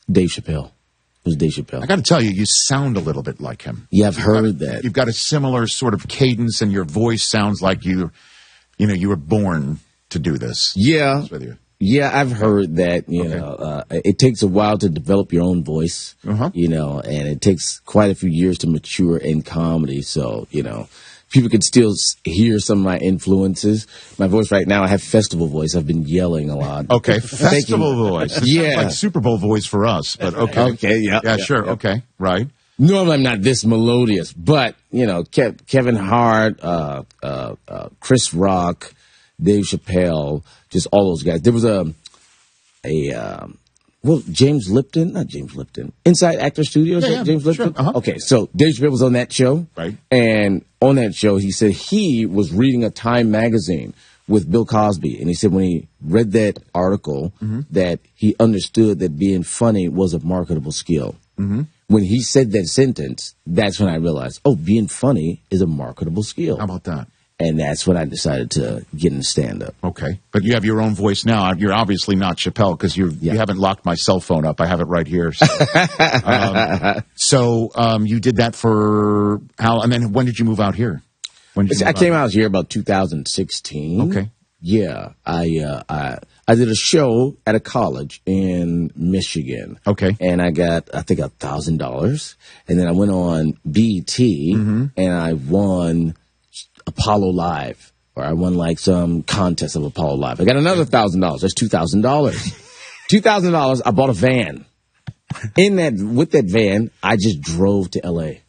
Dave Chappelle. It was Dave Chappelle. I got to tell you, you sound a little bit like him. Yeah, I've heard that. You've got a similar sort of cadence, and your voice sounds like you were born to do this. Yeah. With you. Yeah, I've heard that, you know, it takes a while to develop your own voice, you know, and it takes quite a few years to mature in comedy. So, you know, people can still hear some of my influences. My voice right now, I have festival voice. I've been yelling a lot. Okay, festival voice. Yeah. Like Super Bowl voice for us, but okay. Okay, yeah. Yeah, sure, yeah. Okay, right. Normally I'm not this melodious, but, you know, Kevin Hart, Chris Rock, Dave Chappelle, just all those guys. There was James Lipton, not James Lipton, Inside Actor Studios, James Lipton. Sure. Okay, so Dave Chappelle was on that show. Right. And on that show, he said he was reading a Time magazine with Bill Cosby. And he said when he read that article that he understood that being funny was a marketable skill. When he said that sentence, that's when I realized, being funny is a marketable skill. How about that? And that's when I decided to get into stand-up. Okay. But you have your own voice now. You're obviously not Chappelle because you haven't locked my cell phone up. I have it right here. So, you did that for how? And then when did you move out here? I came out here about 2016. Okay. Yeah. I did a show at a college in Michigan. Okay. And I got, I think, $1,000. And then I went on BET and I won Apollo Live, or I won like some contest of Apollo Live. I got another $1,000. That's $2,000. $2,000. I bought a van. With that van, I just drove to LA.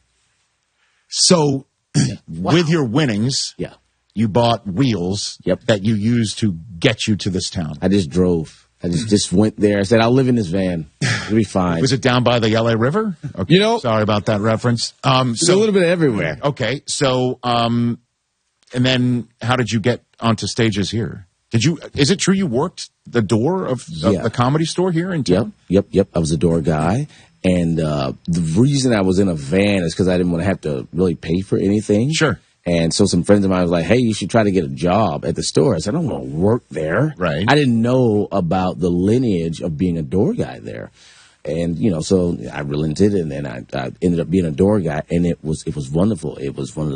So, with your winnings, you bought wheels that you used to get you to this town. I just drove. I just went there. I said, I'll live in this van. It'll be fine. Was it down by the LA River? Okay. You know, sorry about that reference. So a little bit everywhere. Okay. So, and then how did you get onto stages here? Is it true you worked the door of the Comedy Store here in town? Yep. I was a door guy. And the reason I was in a van is because I didn't want to have to really pay for anything. Sure. And so some friends of mine was like, hey, you should try to get a job at the store. I said, I don't want to work there. Right. I didn't know about the lineage of being a door guy there. And, you know, so I relented, and then I ended up being a door guy, and it was wonderful. It was one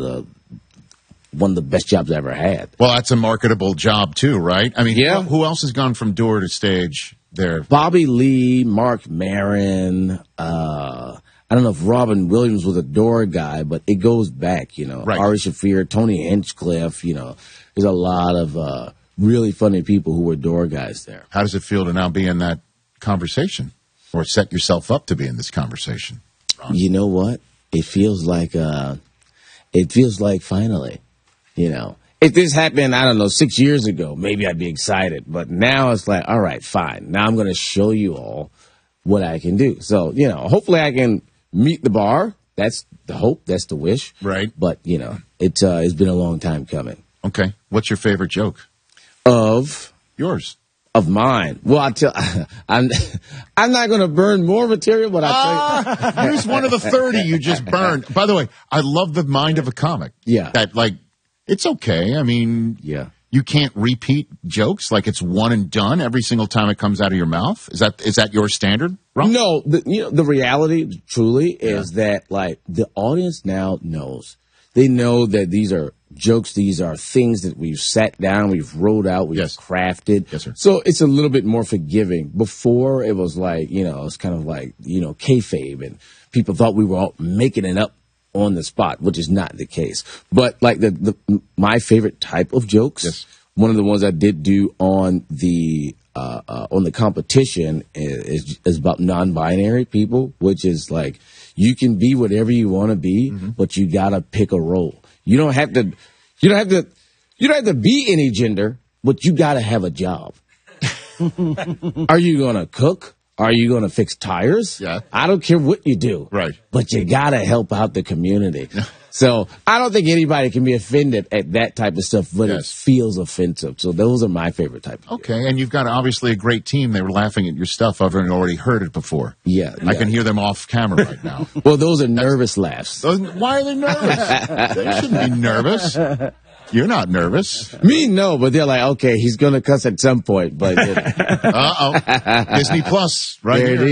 of the best jobs I ever had. Well, that's a marketable job too, right? I mean, who else has gone from door to stage there? Bobby Lee, Mark Maron, I don't know if Robin Williams was a door guy, but it goes back, you know. Right. Ari Shaffir, Tony Hinchcliffe, you know. There's a lot of really funny people who were door guys there. How does it feel to now be in that conversation, or set yourself up to be in this conversation, Ron? You know what? It feels like finally, you know. If this happened, I don't know, 6 years ago, maybe I'd be excited. But now it's like, all right, fine. Now I'm going to show you all what I can do. So, you know, hopefully I can meet the bar. That's the hope. That's the wish. Right. But, you know, it's been a long time coming. Okay. What's your favorite joke? Of? Yours. Of mine. Well, I'm not going to burn more material, but I'll tell you. Here's one of the 30 you just burned. By the way, I love the mind of a comic. Yeah. That, like, it's okay. I mean, you can't repeat jokes like it's one and done every single time it comes out of your mouth. Is that your standard, Ron? No, the reality truly is that, like, the audience now knows. They know that these are jokes. These are things that we've sat down, we've wrote out, we've crafted. Yes, sir. So it's a little bit more forgiving. Before, it was like, you know, it's kind of like, you know, kayfabe, and people thought we were all making it up on the spot, which is not the case. But like my favorite type of jokes, one of the ones I did do on the competition is about non-binary people, which is like, you can be whatever you want to be, but you gotta pick a role. You don't have to be any gender, but you gotta have a job. Are you gonna cook? Are you going to fix tires? Yeah. I don't care what you do. Right. But you got to help out the community. So I don't think anybody can be offended at that type of stuff, but it feels offensive. So those are my favorite type of Okay, and you've got obviously a great team. They were laughing at your stuff. I've already heard it before. Yeah. I can hear them off camera right now. Well, those are nervous laughs. Why are they nervous? They shouldn't be nervous. You're not nervous. Me, no, but they're like, okay, he's going to cuss at some point. But Uh-oh. Disney Plus, right there here. it is.